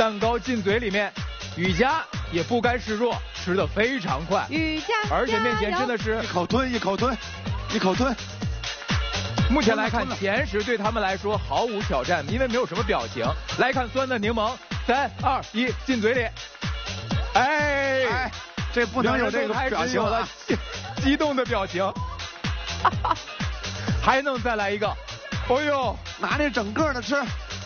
蛋糕进嘴里面，雨佳也不甘示弱，吃得非常快。 雨佳， 而且面前真的是一口吞一口吞，一口吞。 目前来看，甜食对他们来说毫无挑战，因为没有什么表情。来看酸的柠檬，3、2、1，进嘴里。哎， 这不能有这个表情了， 激动的表情。还能再来一个？哦呦， 拿那整个的吃。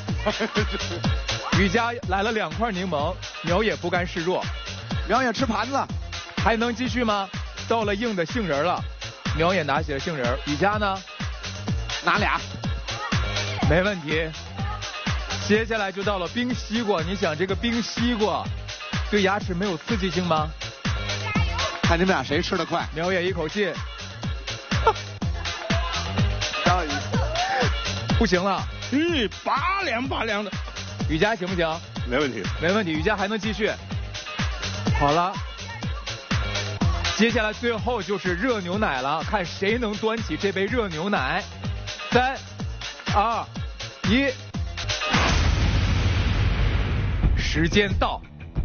雨佳来了2块柠檬，苗也不甘示弱， 苗也吃盘子。 还能继续吗？到了硬的杏仁了，苗也拿起了杏仁，雨佳呢？ 拿俩， 没问题。接下来就到了冰西瓜，你想这个冰西瓜对牙齿没有刺激性吗？ 看你们俩谁吃得快。 苗也一口气，不行了， 拔凉的。 雨佳行不行？ 没问题， 没问题，雨佳还能继续。好了，接下来最后就是热牛奶了，看谁能端起这杯热牛奶。3、2、1，时间到。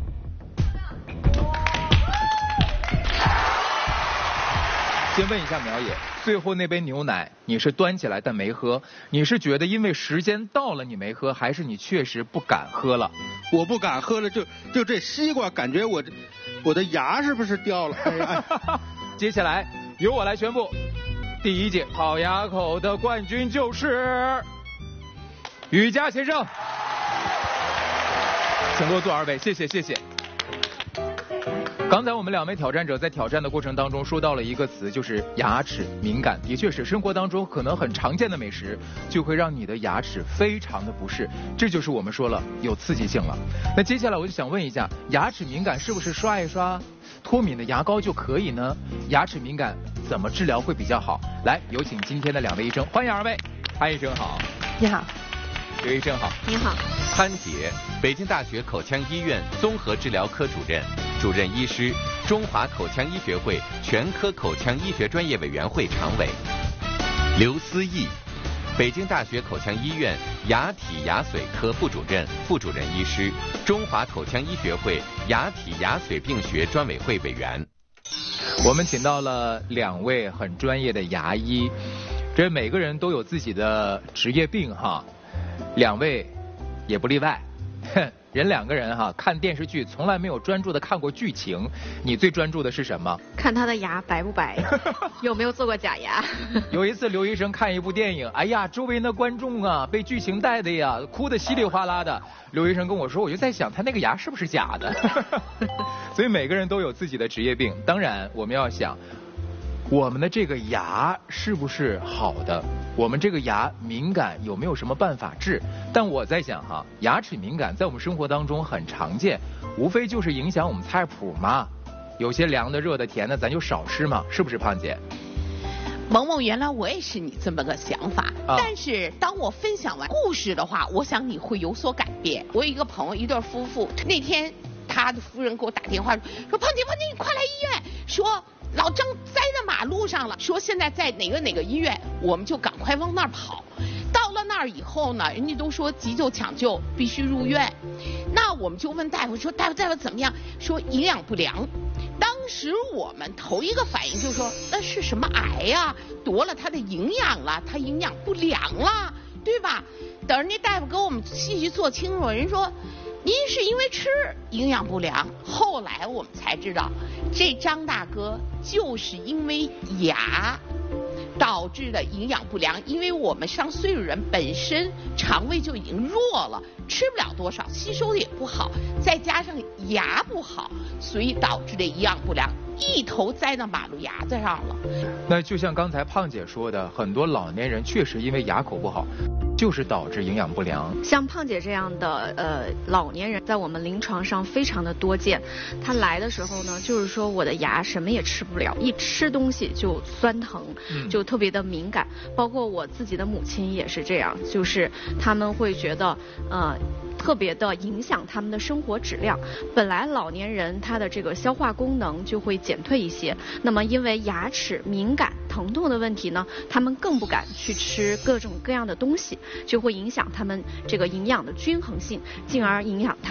先问一下苗野，最后那杯牛奶你是端起来但没喝，你是觉得因为时间到了你没喝，还是你确实不敢喝了？ 我不敢喝了，就这西瓜，感觉我的牙是不是掉了？哎呀， 接下来由我来宣布，第一届好牙口的冠军就是雨佳先生，请落座2位，谢谢谢谢。刚才我们2位挑战者在挑战的过程当中说到了一个词，就是牙齿敏感。的确是生活当中可能很常见的美食就会让你的牙齿非常的不适，这就是我们说了有刺激性了。那接下来我就想问一下，牙齿敏感是不是刷一刷脱敏的牙膏就可以呢？牙齿敏感怎么治疗会比较好？来，有请今天的2位医生，欢迎2位。潘医生好。 你好。 刘医生好。 你好。 潘杰，北京大学口腔医院综合治疗科主任，主任医师，中华口腔医学会全科口腔医学专业委员会常委。刘思义，北京大学口腔医院牙体牙髓科副主任、副主任医师，中华口腔医学会牙体牙髓病学专委会委员。 我们请到了2位很专业的牙医，这每个人都有自己的职业病哈，2位也不例外。人2个人哈，看电视剧从来没有专注的看过剧情，你最专注的是什么？ 看他的牙白不白，有没有做过假牙。 有一次刘医生看一部电影，哎呀，周围的观众啊被剧情带的呀，哭得稀里哗啦的。刘医生跟我说，我就在想他那个牙是不是假的。所以每个人都有自己的职业病，当然我们要想我们的这个牙是不是好的，我们这个牙敏感有没有什么办法治？但我在想哈，牙齿敏感在我们生活当中很常见，无非就是影响我们菜谱嘛，有些凉的、热的、甜的咱就少吃嘛，是不是胖姐？ 萌萌，原来我也是你这么个想法，但是当我分享完故事的话，我想你会有所改变。我有一个朋友，一对夫妇，那天他的夫人给我打电话说胖姐，你快来医院，说老张栽在马路上了，说现在在哪个医院，我们就赶快往那儿跑。到了那儿以后呢，人家都说急救抢救必须入院，那我们就问大夫说大夫怎么样？说营养不良。当时我们头一个反应就是说那是什么癌呀？夺了他的营养了，他营养不良了，对吧？等人家大夫给我们细细做清楚，人说您是因为吃营养不良。后来我们才知道，这张大哥就是因为牙导致的营养不良，因为我们上岁数人本身肠胃就已经弱了，吃不了多少，吸收的也不好，再加上牙不好，所以导致的营养不良，一头栽到马路牙子上了。 那就像刚才胖姐说的，很多老年人确实因为牙口不好，就是导致营养不良。 像胖姐这样的老年人，在我们临床上非常的多见。他来的时候呢，就是说我的牙什么也吃不了，一吃东西就酸疼，就特别的敏感。包括我自己的母亲也是这样，就是他们会觉得特别的影响他们的生活质量。本来老年人他的这个消化功能就会减退一些，那么因为牙齿敏感疼痛的问题呢，他们更不敢去吃各种各样的东西，就会影响他们这个营养的均衡性，进而影响他